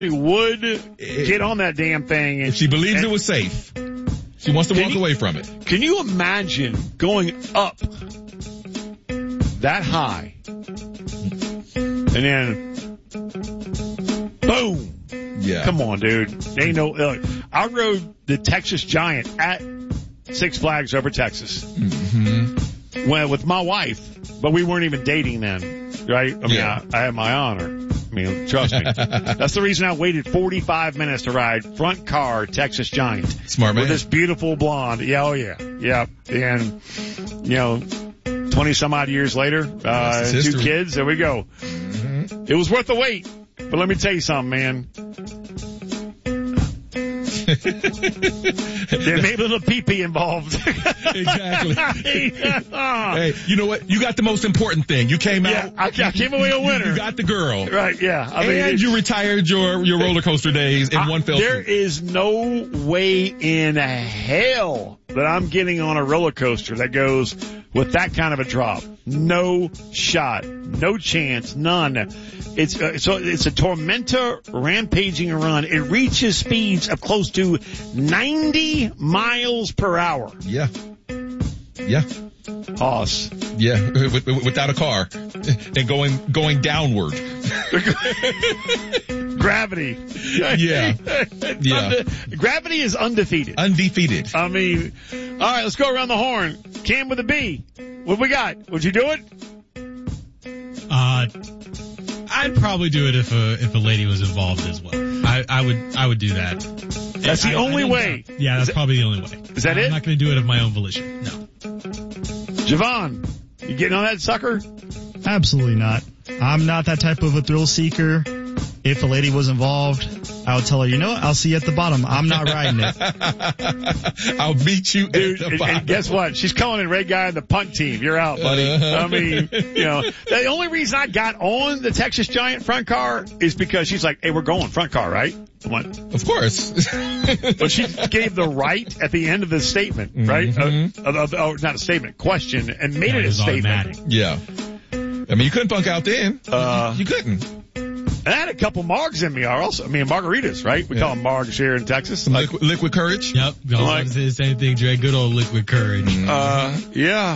would get on that damn thing. If she believes it was safe, she wants to walk away from it. Can you imagine going up that high and then boom? Yeah. Come on, dude. Ain't no. I rode the Texas Giant at Six Flags over Texas. Mm-hmm. Well, with my wife, but we weren't even dating then, right? I mean, I had my honor. I mean, trust me. That's the reason I waited 45 minutes to ride front car Texas Giant. Smart man. With this beautiful blonde. Yeah, oh yeah. Yeah. And, 20 some odd years later, 2 kids, there we go. Mm-hmm. It was worth the wait. But let me tell you something, man. There may be a little pee-pee involved. Exactly. Hey, you know what? You got the most important thing. You came out. I came away a winner. You got the girl. Right, yeah. And you retired your roller coaster days in one fell swoop. There is no way in hell that I'm getting on a roller coaster that goes with that kind of a drop. No shot. No chance. None. It's a Tormenta rampaging run. It reaches speeds of close to 90 miles per hour. Yeah. Yeah. Hoss. Yeah, without a car and going downward. Gravity. Yeah. Yeah. Gravity is undefeated. Undefeated. I mean, all right, let's go around the horn. Cam with a B. What we got? Would you do it? I'd probably do it if a lady was involved as well. I would do that. That's the only way. Yeah, that's probably the only way. Is that it? I'm not going to do it of my own volition. No. Javon, you getting on that sucker? Absolutely not. I'm not that type of a thrill seeker. If a lady was involved, I would tell her, I'll see you at the bottom. I'm not riding it. I'll meet you at the bottom. And guess what? She's calling in red guy on the punt team. You're out, buddy. I mean, the only reason I got on the Texas Giant front car is because she's like, hey, we're going front car, right? I'm like, of course. But she gave the right at the end of the statement, right? Mm-hmm. Not a statement, question, and made it a statement. Automatic. Yeah. I mean, you couldn't punk out then. You couldn't. And I had a couple margs in me also. I mean, margaritas, right? We call them margs here in Texas. Liquid courage? Yep. I was going to say the same thing, Dre. Good old liquid courage. Yeah.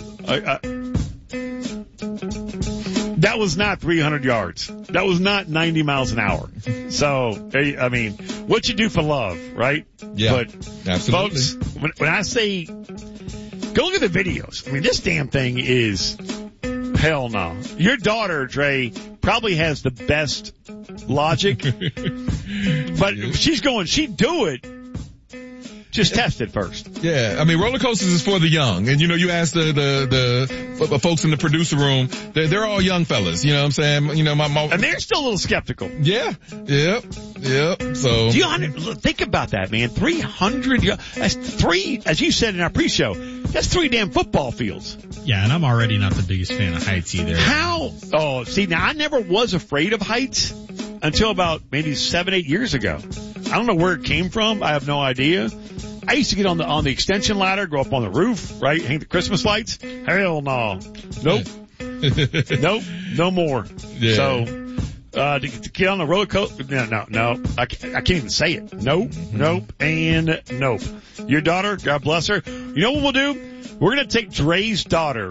That was not 300 yards. That was not 90 miles an hour. So, I mean, what you do for love, right? Yeah. But, absolutely. Folks, when I say, go look at the videos. I mean, this damn thing is, hell no. Your daughter, Dre, probably has the best logic. But she'd do it. Just test it first. Yeah, I mean, roller coasters is for the young, and you ask the folks in the producer room, they're all young fellas. You know what I'm saying? And they're still a little skeptical. Yeah, yep. So, think about that, man. 300. That's 3, as you said in our pre-show. That's 3 damn football fields. Yeah, and I'm already not the biggest fan of heights either. How? Oh, see, now I never was afraid of heights until about maybe 7-8 years ago. I don't know where it came from. I have no idea. I used to get on the extension ladder, go up on the roof, right? Hang the Christmas lights. Hell no. Nope. Nope. No more. Yeah. So, to get on the roller coaster, no. I can't even say it. Nope. Nope. And nope. Your daughter, God bless her. You know what we'll do? We're going to take Dre's daughter,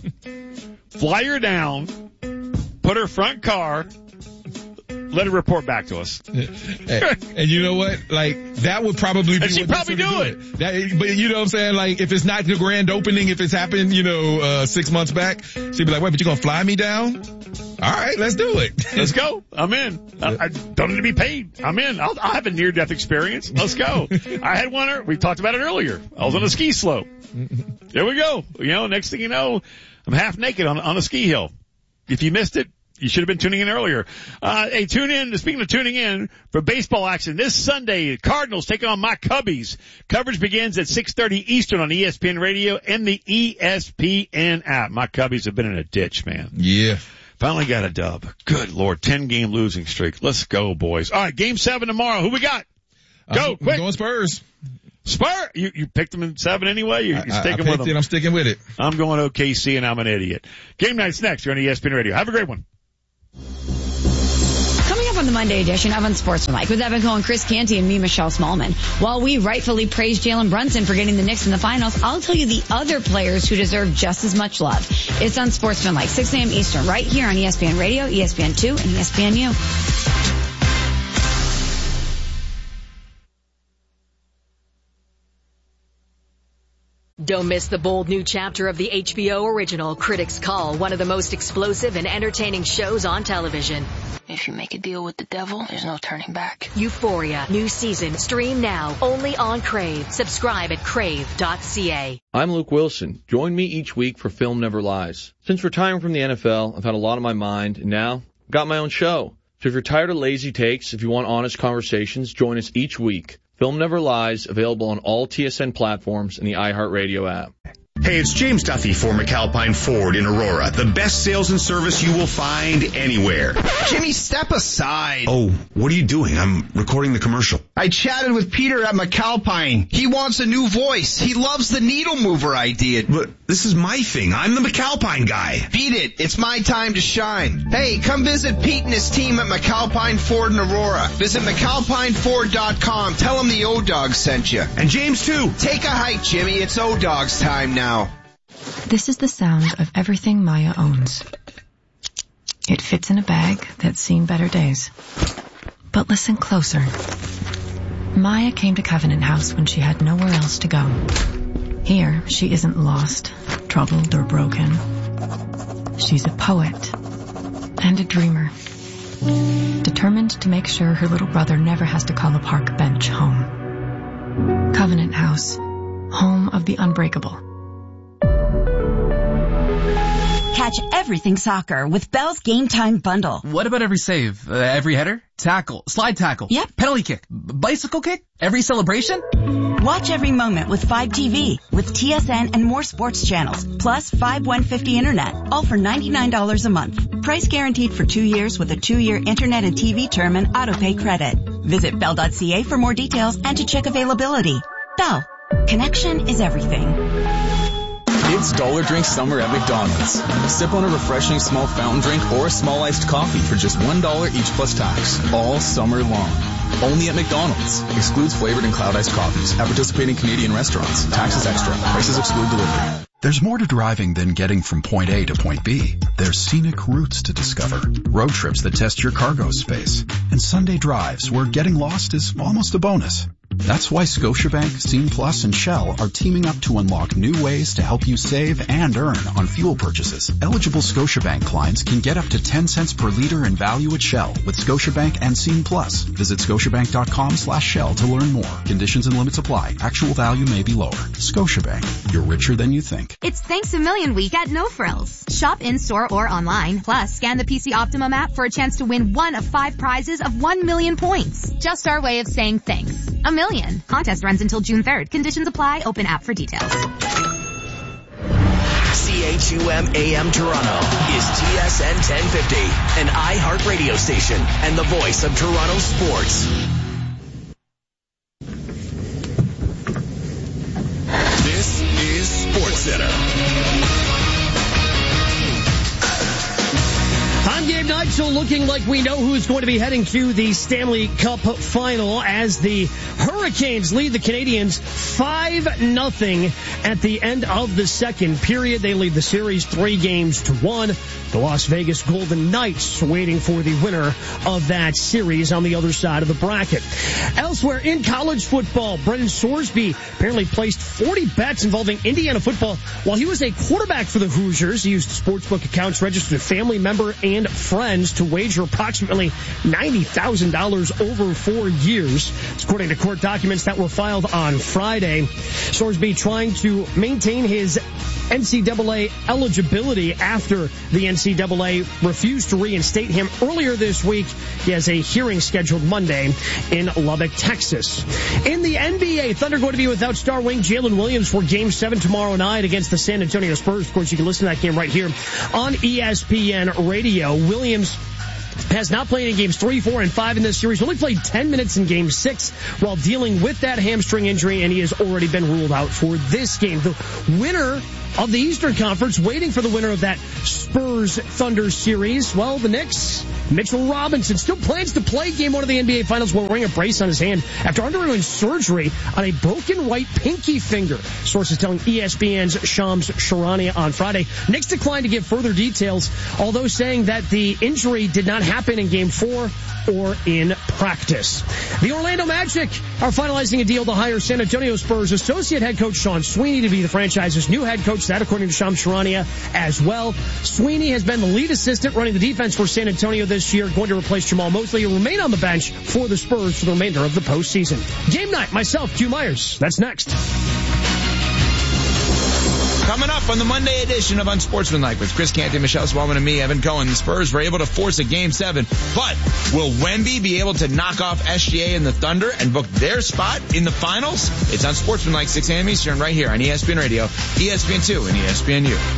fly her down, put her front car, let her report back to us. And you know what? Like, that would probably be and she'd probably do it. But you know what I'm saying? Like, if it's not the grand opening, if it's happened, 6 months back, she'd be like, wait, but you gonna fly me down? All right, let's do it. Let's go. I'm in. I don't need to be paid. I'm in. I'll have a near-death experience. Let's go. I had one. We talked about it earlier. I was on a ski slope. There we go. Next thing you know, I'm half naked on a ski hill. If you missed it, you should have been tuning in earlier. Hey, tune in. Speaking of tuning in for baseball action this Sunday, Cardinals taking on my Cubbies. Coverage begins at 6:30 Eastern on ESPN Radio and the ESPN app. My Cubbies have been in a ditch, man. Yeah. Finally got a dub. Good Lord. 10-game losing streak. Let's go, boys. All right. Game 7 tomorrow. Who we got? Go quick. I'm going Spurs. Spurs. You picked them in 7 anyway? You're sticking with them. I'm sticking with it. I'm going OKC and I'm an idiot. Game night's next. You're on ESPN Radio. Have a great one. Coming up on the Monday edition of Unsportsmanlike with Evan Cole and Chris Canty and me, Michelle Smallman. While we rightfully praise Jalen Brunson for getting the Knicks in the finals, I'll tell you the other players who deserve just as much love. It's Unsportsmanlike, 6 a.m. Eastern, right here on ESPN Radio, ESPN2, and ESPNU. Don't miss the bold new chapter of the HBO original Critics Call, one of the most explosive and entertaining shows on television. If you make a deal with the devil, there's no turning back. Euphoria, new season, stream now, only on Crave. Subscribe at crave.ca. I'm Luke Wilson. Join me each week for Film Never Lies. Since retiring from the NFL, I've had a lot on my mind, and now I've got my own show. So if you're tired of lazy takes, if you want honest conversations, join us each week. Film Never Lies, available on all TSN platforms and the iHeartRadio app. Hey, it's James Duffy for McAlpine Ford in Aurora. The best sales and service you will find anywhere. Jimmy, step aside. Oh, what are you doing? I'm recording the commercial. I chatted with Peter at McAlpine. He wants a new voice. He loves the needle mover idea. But this is my thing. I'm the McAlpine guy. Beat it. It's my time to shine. Hey, come visit Pete and his team at McAlpine Ford in Aurora. Visit McAlpineFord.com. Tell them the O-Dog sent you. And James, too. Take a hike, Jimmy. It's O-Dog's time now. This is the sound of everything Maya owns. It fits in a bag that's seen better days. But listen closer. Maya came to Covenant House when she had nowhere else to go. Here, she isn't lost, troubled, or broken. She's a poet and a dreamer, determined to make sure her little brother never has to call a park bench home. Covenant House, home of the unbreakable. Catch everything soccer with Bell's Game Time Bundle. What about every save? Every header? Tackle? Slide tackle? Yep. Penalty kick? Bicycle kick? Every celebration? Watch every moment with 5TV, with TSN and more sports channels, plus 5150 internet, all for $99 a month. Price guaranteed for 2 years with a 2-year internet and TV term and autopay credit. Visit Bell.ca for more details and to check availability. Bell. Connection is everything. It's Dollar Drink Summer at McDonald's. Sip on a refreshing small fountain drink or a small iced coffee for just $1 each plus tax, all summer long. Only at McDonald's. Excludes flavored and cloud iced coffees at participating Canadian restaurants. Taxes extra. Prices exclude delivery. There's more to driving than getting from point A to point B. There's scenic routes to discover, road trips that test your cargo space, and Sunday drives where getting lost is almost a bonus. That's why Scotiabank, Scene Plus, and Shell are teaming up to unlock new ways to help you save and earn on fuel purchases. Eligible Scotiabank clients can get up to 10 cents per liter in value at Shell with Scotiabank and Scene Plus. Visit scotiabank.com/Shell to learn more. Conditions and limits apply. Actual value may be lower. Scotiabank. You're richer than you think. It's Thanks a Million week at No Frills. Shop in-store or online. Plus, scan the PC Optimum app for a chance to win one of 5 prizes of 1 million points. Just our way of saying thanks. A million. Contest runs until June 3rd. Conditions apply. Open app for details. CHUM AM Toronto is TSN 1050, an iHeart radio station and the voice of Toronto sports. This is SportsCenter. On game night, so looking like we know who's going to be heading to the Stanley Cup final as the Hurricanes lead the Canadiens 5-0 at the end of the second period. They lead the series 3-1. The Las Vegas Golden Knights waiting for the winner of that series on the other side of the bracket. Elsewhere in college football, Brendan Sorsby apparently placed 40 bets involving Indiana football while he was a quarterback for the Hoosiers. He used sportsbook accounts registered a family member and friends to wager approximately $90,000 over 4 years. It's according to court documents that were filed on Friday. Sorsby trying to maintain his NCAA eligibility after the NCAA refused to reinstate him earlier this week. He has a hearing scheduled Monday in Lubbock, Texas. In the NBA, Thunder going to be without star wing Jalen Williams for Game 7 tomorrow night against the San Antonio Spurs. Of course, you can listen to that game right here on ESPN Radio. Williams has not played in games 3, 4, and 5 in this series. Only played 10 minutes in game 6 while dealing with that hamstring injury, and he has already been ruled out for this game. The winner of the Eastern Conference waiting for the winner of that Spurs-Thunder series. Well, the Knicks Mitchell Robinson still plans to play Game 1 of the NBA Finals while wearing a brace on his hand after undergoing surgery on a broken right pinky finger. Sources telling ESPN's Shams Charania on Friday. Knicks declined to give further details, although saying that the injury did not happen in Game 4 or in practice. The Orlando Magic are finalizing a deal to hire San Antonio Spurs associate head coach Sean Sweeney to be the franchise's new head coach. That, according to Shams Charania, as well. Sweeney has been the lead assistant running the defense for San Antonio this year, going to replace Jamal Mosley, who will remain on the bench for the Spurs for the remainder of the postseason. Game night, myself, Q Myers. That's next. Coming up on the Monday edition of Unsportsmanlike with Chris Canty, Michelle Smallman, and me, Evan Cohen. The Spurs were able to force a Game 7, but will Wemby be able to knock off SGA and the Thunder and book their spot in the finals? It's Unsportsmanlike, 6 a.m. Eastern, right here on ESPN Radio, ESPN2, and ESPNU.